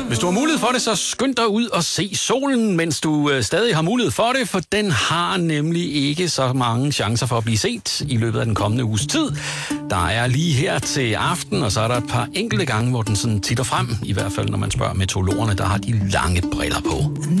Hvis du har mulighed for det, så skynd dig ud og se solen, mens du stadig har mulighed for det, for den har nemlig ikke så mange chancer for at blive set i løbet af den kommende uges tid. Der er lige her til aften, og så er der et par enkelte gange, hvor den sådan titter frem, i hvert fald når man spørger meteorologerne, der har de lange briller på.